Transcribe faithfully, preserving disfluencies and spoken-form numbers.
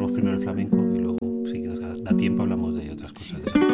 primero el flamenco y luego, si da, da tiempo, hablamos de otras cosas.